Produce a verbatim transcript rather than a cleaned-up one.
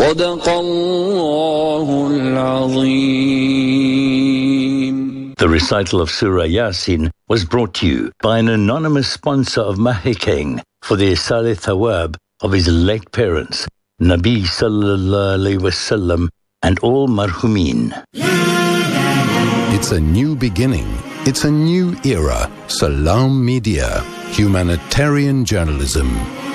صدق الله العظيم. The recital of Surah Yasin was brought to you by an anonymous sponsor of Mahikeng for the Isale Thawab of his late parents, Nabi Sallallahu Alaihi Wasallam, and all marhumin. It's a new beginning. It's a new era. Salam Media. Humanitarian journalism.